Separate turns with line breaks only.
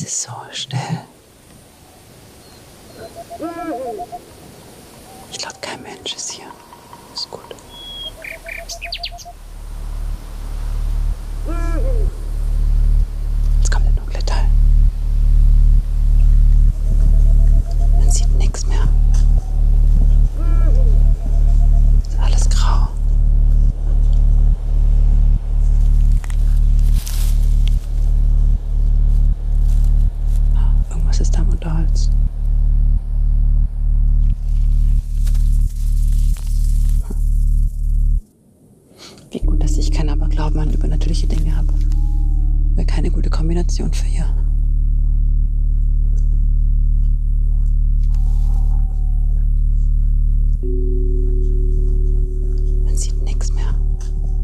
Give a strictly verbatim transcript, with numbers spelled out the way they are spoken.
ist so still. Ich glaube, kein Mensch ist hier. Ist gut. Jetzt kommt der dunkle Teil. Man sieht nichts mehr. Ist alles grau. Ah, irgendwas ist da im Unterholz. Wie gut, dass ich keinen Aberglauben an übernatürliche Dinge habe. Wäre keine gute Kombination für hier.